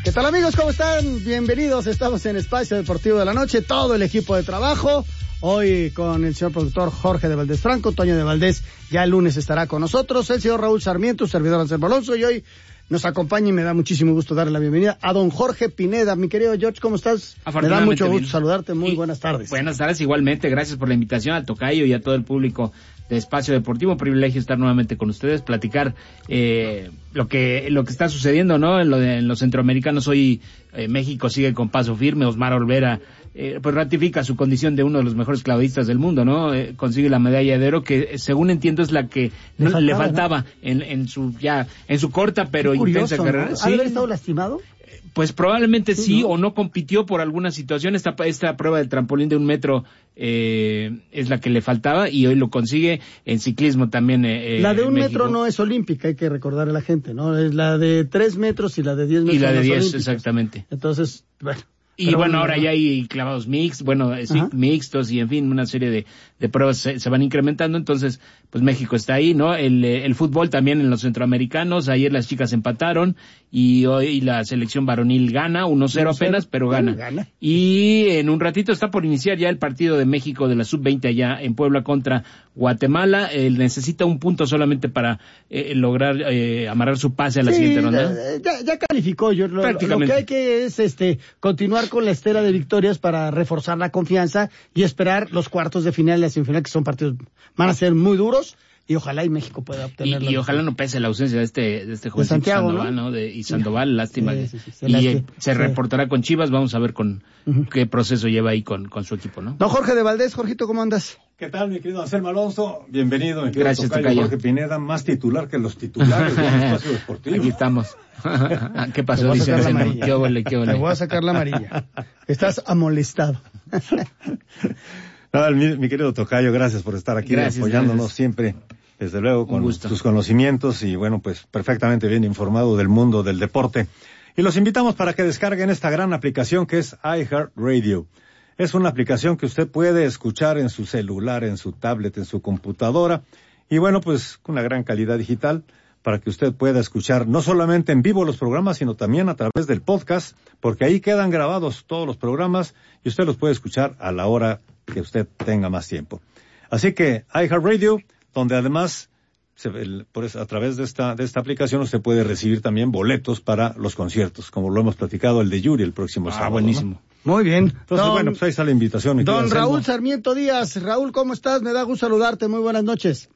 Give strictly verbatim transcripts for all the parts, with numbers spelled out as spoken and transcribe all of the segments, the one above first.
¿Qué tal, amigos? ¿Cómo están? Bienvenidos. Estamos en Espacio Deportivo de la Noche, todo el equipo de trabajo. Hoy con el señor productor Jorge de Valdés Franco, Toño de Valdés ya el lunes estará con nosotros, el señor Raúl Sarmiento, servidor Anselmo Alonso, y hoy nos acompaña y me da muchísimo gusto darle la bienvenida a don Jorge Pineda. Mi querido George, ¿cómo estás? Me da mucho gusto bien. saludarte, muy y, buenas tardes. Buenas tardes, igualmente, gracias por la invitación al tocayo y a todo el público de Espacio Deportivo. Un privilegio estar nuevamente con ustedes, platicar eh, lo que lo que está sucediendo, ¿no? En, lo de, en los centroamericanos hoy eh, México sigue con paso firme. Osmar Olvera eh, pues ratifica su condición de uno de los mejores clavadistas del mundo, ¿no? Eh, consigue la medalla de oro que, según entiendo, es la que le no, faltaba, le faltaba ¿no? en, en su ya en su corta pero Qué intensa curioso, carrera. ¿No? ¿Sí? ¿Haber estado lastimado? Pues probablemente sí, sí ¿no? o no compitió por alguna situación. Esta, esta prueba del trampolín de un metro eh, es la que le faltaba y hoy lo consigue. En ciclismo también. Eh, la de un México. metro no es olímpica, hay que recordar a la gente, ¿no? Es la de tres metros y la de diez metros. Y la de diez, olímpicas. Exactamente. Entonces, bueno. Y bueno, bueno, ahora ya hay clavados mix, bueno, sí, mixtos y en fin, una serie de, de pruebas se, se van incrementando, entonces, pues México está ahí, ¿no? El, el fútbol también en los centroamericanos, ayer las chicas empataron y hoy la selección varonil gana, uno cero apenas, pero gana. gana. Y en un ratito está por iniciar ya el partido de México de la sub veinte allá en Puebla contra Guatemala. Él necesita un punto solamente para eh, lograr eh, amarrar su pase a la sí, siguiente ronda. Ya, ya calificó, yo lo, lo que hay que es este continuar con la estera de victorias para reforzar la confianza y esperar los cuartos de final y la semifinal, que son partidos, van a ser muy duros, y ojalá y México pueda obtenerlo. Y, y ojalá no pese la ausencia de este de este joven Sandoval, ¿no? ¿no? De, y Sandoval, lástima. Sí, sí, sí, sí, y lástima. se sí. reportará con Chivas, vamos a ver con uh-huh. qué proceso lleva ahí con, con su equipo, ¿no? No, Jorge de Valdés, Jorgito, ¿cómo andas? ¿Qué tal, mi querido Anselmo Alonso? Bienvenido, mi querido Gracias, tocayo, tocayo. Jorge Pineda, más titular que los titulares del Espacio Deportivo. Aquí estamos. ¿Qué pasó? Dice el ¿Qué ole, qué ole? Te voy a sacar la amarilla. Estás amolestado. No, mi, mi querido tocayo, gracias por estar aquí gracias, apoyándonos gracias. siempre, desde luego, con tus conocimientos y, bueno, pues perfectamente bien informado del mundo del deporte. Y los invitamos para que descarguen esta gran aplicación que es iHeartRadio. Es una aplicación que usted puede escuchar en su celular, en su tablet, en su computadora, y bueno, pues con una gran calidad digital para que usted pueda escuchar no solamente en vivo los programas, sino también a través del podcast, porque ahí quedan grabados todos los programas y usted los puede escuchar a la hora que usted tenga más tiempo. Así que iHeartRadio, donde además se, el, por eso, a través de esta de esta aplicación usted puede recibir también boletos para los conciertos, como lo hemos platicado el de Yuri el próximo ah, sábado. Buenísimo. ¿no? Muy bien. Entonces, don, bueno, pues ahí está la invitación. Don Raúl Sarmiento Díaz. Raúl, ¿cómo estás? Me da gusto saludarte. Muy buenas noches.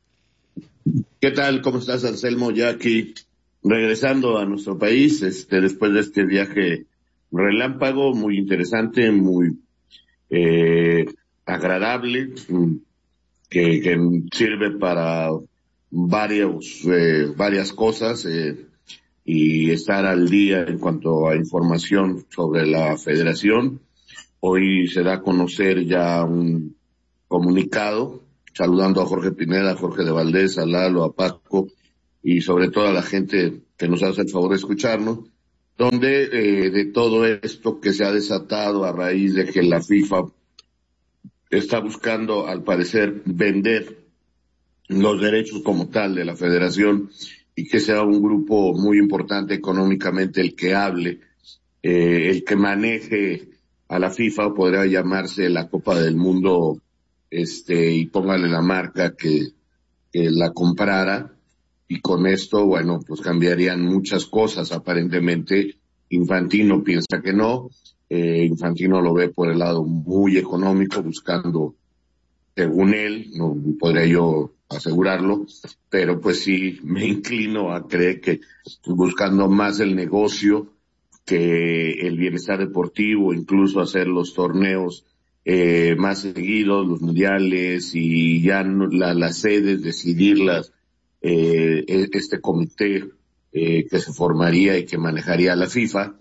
¿Qué tal? ¿Cómo estás, Anselmo? Ya aquí regresando a nuestro país, este, después de este viaje relámpago, muy interesante, muy eh, agradable, que, que sirve para varios, eh, varias cosas, eh, y estar al día en cuanto a información sobre la federación. Hoy se da a conocer ya un comunicado, saludando a Jorge Pineda, a Jorge de Valdés, a Lalo, a Paco, y sobre todo a la gente que nos hace el favor de escucharnos, donde eh, de todo esto que se ha desatado a raíz de que la FIFA está buscando, al parecer, vender los derechos como tal de la federación, y que sea un grupo muy importante económicamente el que hable, eh, el que maneje a la FIFA, podría llamarse la Copa del Mundo, este, y póngale la marca que, que la comprara, y con esto, bueno, pues cambiarían muchas cosas. Aparentemente Infantino piensa que no, eh, Infantino lo ve por el lado muy económico, buscando, según él, no podría yo asegurarlo, pero pues sí me inclino a creer que buscando más el negocio que el bienestar deportivo, incluso hacer los torneos eh, más seguidos, los mundiales, y ya no, la, las sedes, decidirlas, eh, este comité eh, que se formaría y que manejaría la FIFA,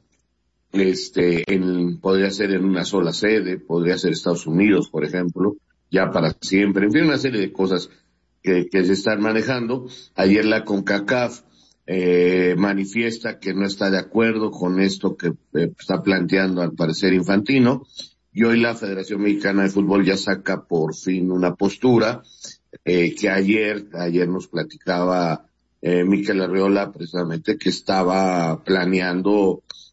este, en, podría ser en una sola sede, podría ser Estados Unidos, por ejemplo, ya para siempre, en fin, una serie de cosas que, que se están manejando. Ayer la CONCACAF eh, manifiesta que no está de acuerdo con esto que eh, está planteando al parecer Infantino, y hoy la Federación Mexicana de Fútbol ya saca por fin una postura eh, que ayer, ayer nos platicaba eh, Mikel Arriola precisamente que estaba planeando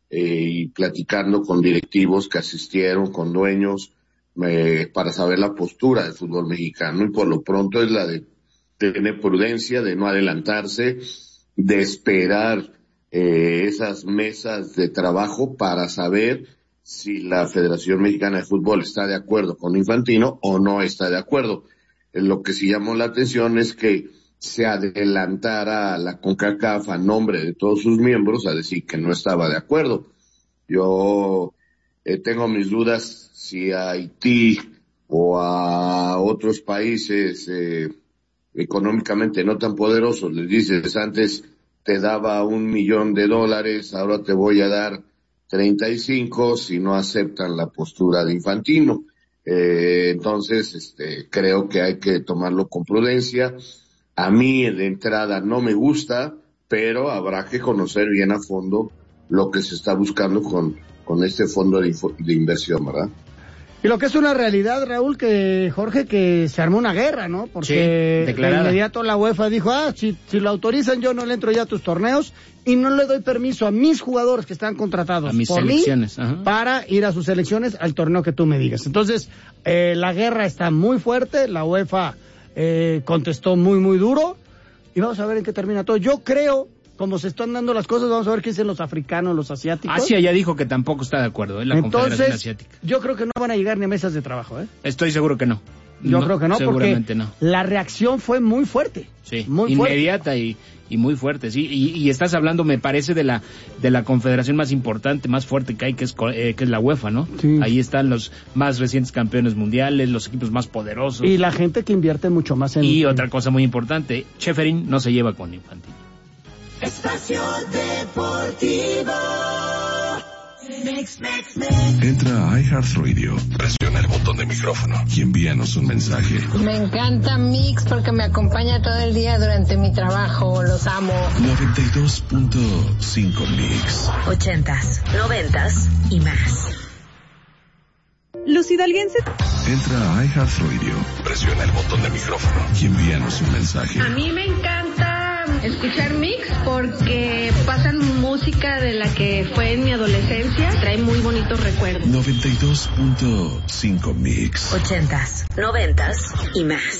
eh, y platicando con directivos que asistieron, con dueños, eh, para saber la postura del fútbol mexicano, y por lo pronto es la de tener prudencia, de no adelantarse, de esperar eh, esas mesas de trabajo para saber si la Federación Mexicana de Fútbol está de acuerdo con Infantino o no está de acuerdo. Eh, lo que sí llamó la atención es que se adelantara la CONCACAF a nombre de todos sus miembros a decir que no estaba de acuerdo. Yo eh, tengo mis dudas si a Haití o a otros países eh, económicamente no tan poderosos les dices antes te daba un millón de dólares, ahora te voy a dar treinta y cinco si no aceptan la postura de Infantino. Eh, entonces, este, creo que hay que tomarlo con prudencia. A mí de entrada no me gusta, pero habrá que conocer bien a fondo lo que se está buscando con, con este fondo de, de inversión, ¿verdad? Y lo que es una realidad, Raúl, que Jorge, que se armó una guerra, ¿no? Porque sí, de inmediato la UEFA dijo, ah, si, si lo autorizan yo no le entro ya a tus torneos y no le doy permiso a mis jugadores que están contratados a mis por selecciones, mí ajá, para ir a sus selecciones al torneo que tú me digas. Entonces, eh, la guerra está muy fuerte, la UEFA eh, contestó muy, muy duro y vamos a ver en qué termina todo. Yo creo... Como se están dando las cosas, vamos a ver qué dicen los africanos, los asiáticos. Asia ya dijo que tampoco está de acuerdo, ¿eh? La Entonces, Confederación Asiática. Yo creo que no van a llegar ni a mesas de trabajo, ¿eh? Estoy seguro que no. Yo no, creo que no, seguramente porque no. La reacción fue muy fuerte. Sí, muy inmediata fuerte. y, y muy fuerte, sí. Y, y estás hablando, me parece, de la de la confederación más importante, más fuerte que hay, que es, eh, que es la UEFA, ¿no? Sí. Ahí están los más recientes campeones mundiales, los equipos más poderosos. Y la gente que invierte mucho más en... Y otra cosa muy importante, Cheferin no se lleva con Infantino. Espacio Deportivo. Mix, mix, mix. Entra a iHeartRadio, presiona el botón de micrófono y envíanos un mensaje. Me encanta Mix porque me acompaña todo el día durante mi trabajo. Los amo. noventa y dos punto cinco Mix. Ochentas, noventas y más. Los hidalguenses. Entra a iHeartRadio, presiona el botón de micrófono y envíanos un mensaje. A mí me encanta escuchar Mix porque pasan música de la que fue en mi adolescencia, trae muy bonitos recuerdos. noventa y dos punto cinco Mix. Ochentas, noventas y más.